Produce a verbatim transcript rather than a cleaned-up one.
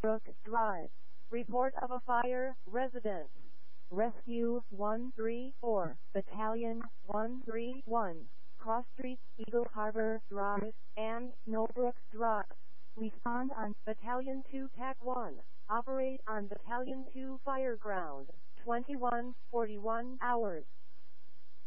Brook Drive. Report of a fire, residents. Rescue one three four, Battalion one three one, Cross Street, Eagle Harbor Drive, and Snowbrook Drive. Respond on Battalion two T A C one. Operate on Battalion two Fireground, twenty-one, forty-one hours.